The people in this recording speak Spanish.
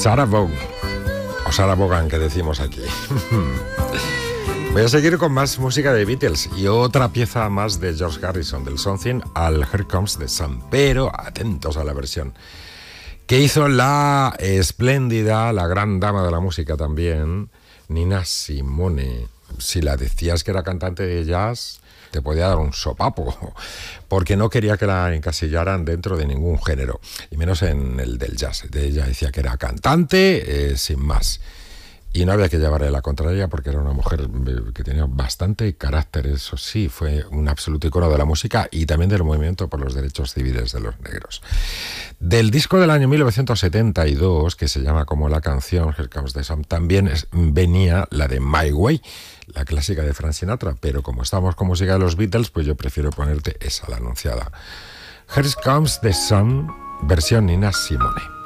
Sarah Vaughan, o Sarah Vaughan que decimos aquí. Voy a seguir con más música de Beatles y otra pieza más de George Harrison, del Something al Here Comes the Sun, pero atentos a la versión que hizo la espléndida, la gran dama de la música también, Nina Simone. Si la decías que era cantante de jazz, te podía dar un sopapo, porque no quería que la encasillaran dentro de ningún género, y menos en el del jazz. Ella decía que era cantante, sin más. Y no había que llevarle la contraria porque era una mujer que tenía bastante carácter, eso sí, fue un absoluto icono de la música y también del movimiento por los derechos civiles de los negros. Del disco del año 1972, que se llama como la canción Here Comes the Sun, también venía la de My Way, la clásica de Frank Sinatra, pero como estamos con música de los Beatles, pues yo prefiero ponerte esa, la anunciada. Here Comes the Sun, versión Nina Simone.